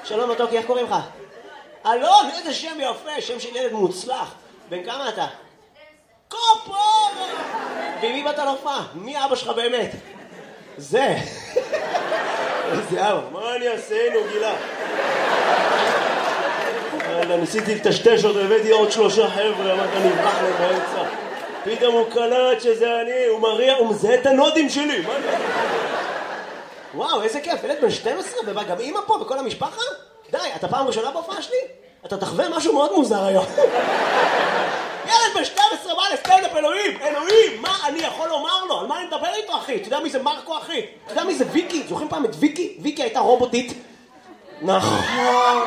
שלום מתוקי, איך קוראים לך? אלון, איזה שם יפה, שם של ילד מוצלח. בן כמה אתה? כפרה! ועם מי באת להופעה? מי אבא שלך באמת? זה. איזה אבא, מה אני אעשה, נו גילה? ניסיתי לטשטש אותו, הבאתי עוד 3 חבר'ה, אמרת נברח לו באמצע. פתאום הוא קלט שזה אני, הוא מריע, הוא מזהה את הנודים שלי. מה אני? וואו, איזה כיף, ילד בן 12, וגם אמא פה וכל המשפחה? די, אתה פעם ראשונה בהופעה שלי? אתה תחווה משהו מאוד מוזר היום. ילד בן 12 בא לסטנדאפ, אלוהים, מה אני יכול לומר לו? על מה אני מדבר איתו, אחי? אתה יודע מי זה מרקו, אחי? אתה יודע מי זה ויקי? זוכרים פעם את ויקי? ויקי הייתה רובוטית. נכון.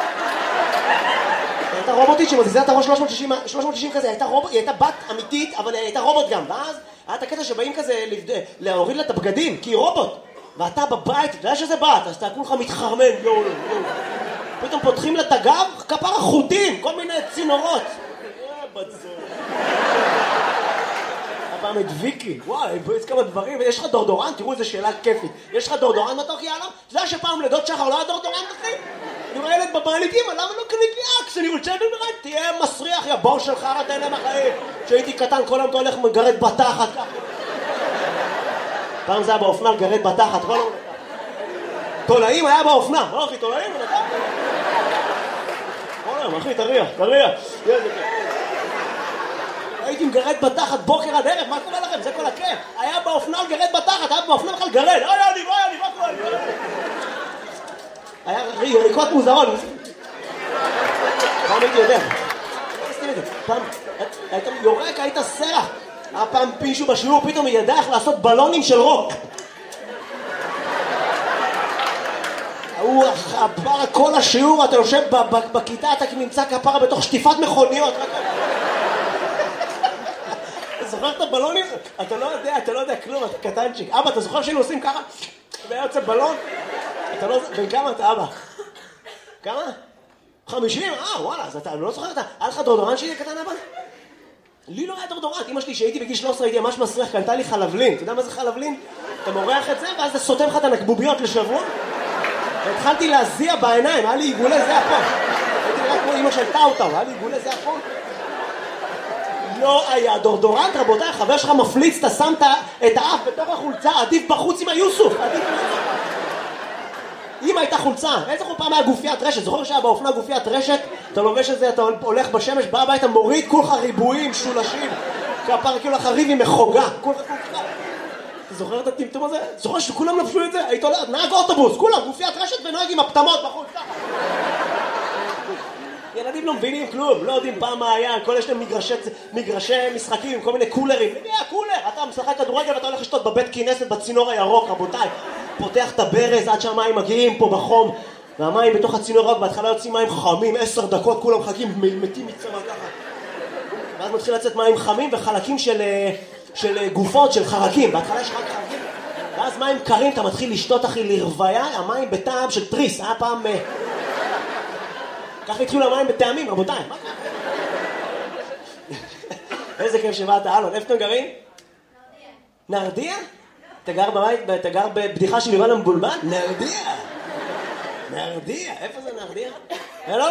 הייתה רובוטית שמזיזה את הראש 360 כזה, היא הייתה בת אמיתית, אבל היא הייתה רובוט גם. ואז היה את הקטע שבאים כזה להוריד לה את הבגדים, כי היא רובוט. ואתה בבית, אתה יודע שזה בת, אז אתה כולך מתחרמן, יואו. פתאום פותחים לה את הגב, כפר החוטים, כל מיני צינורות. הפעם את ויקי, וואי, יש כמה דברים, ויש לך דורדורן, תראו איזה שאלה כיפית. יש לך דורדורן מתוק יאללה? אתה יודע שפעם לידות שחר לא היה דורדורן אחי? אני רואה ילד בבעליתים, למה לא קנית לי אקס? אני רוצה במרד, תהיה מסריח, יא בור שלך, אתה אלה מחיים. כשהייתי קטן, כל היום אתה הולך מגרד בתחת ככה. פעם זה היה באופנה לגרד בתחת, כל היום. תולעים היה באופנה, מה אחי, תולעים? כל היום, אחי, תריח. הייתי מגרד בתחת בוקר עד ערב, מה קורה לכם? זה כל הכיף. היה באופנה לגרד בתחת, היה באופנה בכלל גרד. אני, מה קורה? היה ריקות מוזרות. פעם הייתי יודע. פעם היית יורק, היית סרח. היה פעם מישהו בשיעור, פתאום ידע איך לעשות בלונים של רוק. הוא כפרה כל השיעור, אתה יושב בכיתה, אתה נמצא כפרה בתוך שטיפת מכוניות. אתה זוכר את הבלונים? אתה לא יודע כלום, אתה קטנצ'יק. אבא, אתה זוכר שהיינו עושים ככה? והיה יוצא בלון? אתה לא... בן כמה אתה, אבא? כמה? 50? וואלה, אז אתה לא זוכר אתה... היה לך דורדורן שלי קטן, אבא? לי לא היה דורדורן. אמא שלי שהייתי בגיל 13 הייתי ממש מסריח, קנתה לי חלבלין. אתה יודע מה זה חלבלין? אתה מורח את זה ואז זה סותם לך את הנקבוביות לשבוע. והתחלתי להזיע בעיניים, היה לי עיגולי זיע פה. הייתי נראה כמו אמא של טאוטאו, היה לי עיגולי זיע פה. לא היה דורדורנט, רבותיי, החבר שלך מפליץ, אתה שמת את האף בתוך החולצה, עדיף בחוץ עם היוסוף. אם הייתה חולצה, איזה פעם היה גופיית רשת, זוכר שהיה באופנה גופיית רשת, אתה לובש את זה, אתה הולך בשמש, בא הביתה, מוריד, כולך ריבועים, שולשים, כפר כאילו לך ריב עם מחוגה, כולך. אתה זוכר את הטמטום הזה? זוכר שכולם לבשו את זה? היית הולך, נהג אוטובוס, כולם, גופיית רשת ונהג עם הפטמות בחוץ, ככה. ילדים לא מבינים כלום, לא יודעים פעם מה היה, כל יש להם מגרשי משחקים, כל מיני קולרים. קולר, אתה משחק כדורגל ואתה הולך לשתות בבית כנסת בצינור הירוק, רבותיי. פותח את הברז עד שהמים מגיעים פה בחום, והמים בתוך הצינור הירוק, בהתחלה יוצאים מים חמים, 10 דקות כולם מחכים, מתים מצמא ככה. ואז מתחיל לצאת מים חמים וחלקים של גופות, של חרקים. בהתחלה יש רק חרקים, ואז מים קרים, אתה מתחיל לשתות אחי לרוויה, המים בטעם של טריס, היה פעם... ככה התחילו המים בטעמים, רבותיי. מה קרה? איזה כיף שבאת, אלון. איפה אתם גרים? נרדיה. אתה גר בבית, אתה גר בבדיחה של יובל המבולבל? נרדיה. איפה זה נרדיה? לא.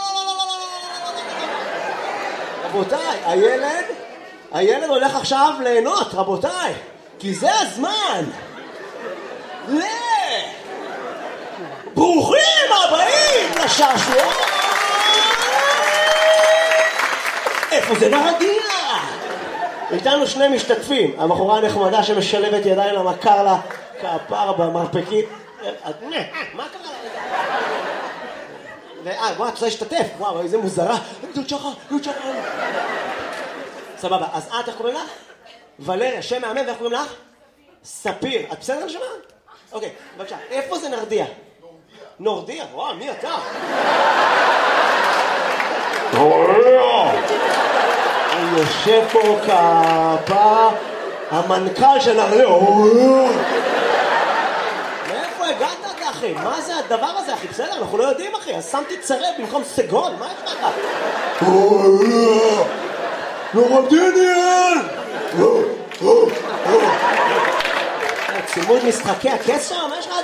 רבותיי, הילד הולך עכשיו ליהנות, רבותיי. כי זה הזמן. ברוכים הבאים לשעשוע. איפה זה נרדיה? איתנו 2 משתתפים. הבחורה הנחמדה שמשלבת ידיים למכר לה כפר במרפקית. מה קרה לה? וואו, את רוצה להשתתף? וואו, איזה מוזרה. דוד שחר. סבבה, אז איך קוראים לך? ולריה, שם מאמן, ואיך קוראים לך? ספיר. את בסדר נשמה? אוקיי, בבקשה. איפה זה נרדיה? נורדיה? וואו, מי אתה? אני יושב פה כפה המנכ"ל של נרדיה. מאיפה הגעת אתה אחי? מה זה הדבר הזה אחי? בסדר, אנחנו לא יודעים אחי. אז שמתי צרב במקום סגול, מה יש לך? נורדיניאל! צימוד משחקי הקסם? מה יש לך?